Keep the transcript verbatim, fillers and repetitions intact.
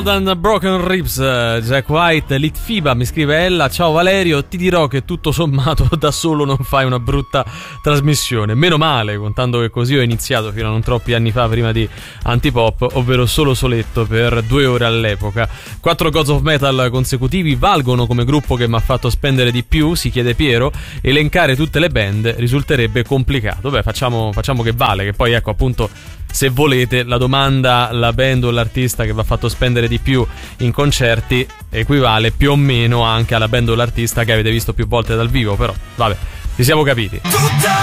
Blood and Broken Ribs, Jack White, Litfiba, mi scrive Ella. Ciao Valerio, ti dirò che tutto sommato da solo non fai una brutta trasmissione. Meno male, contando che così ho iniziato fino a non troppi anni fa, prima di Antipop, ovvero solo soletto per due ore all'epoca. Quattro Gods of Metal consecutivi valgono come gruppo che mi ha fatto spendere di più, si chiede Piero. Elencare tutte le band risulterebbe complicato. Beh, facciamo, facciamo che vale, che poi ecco appunto, se volete, la domanda, la band o l'artista che va fatto spendere di più in concerti equivale più o meno anche alla band o l'artista che avete visto più volte dal vivo, però vabbè, ci siamo capiti.